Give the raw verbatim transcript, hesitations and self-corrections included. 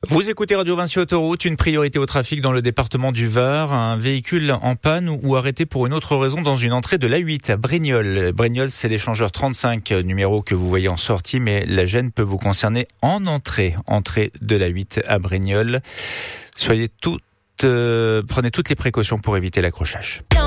Vous écoutez Radio Vinci Autoroute, une priorité au trafic dans le département du Var. Un véhicule en panne ou arrêté pour une autre raison dans une entrée de l'A huit à Brignoles. Brignoles, c'est l'échangeur trente-cinq, numéro que vous voyez en sortie, mais la gêne peut vous concerner en entrée. Entrée de l'A huit à Brignoles. Soyez toutes, euh, prenez toutes les précautions pour éviter l'accrochage.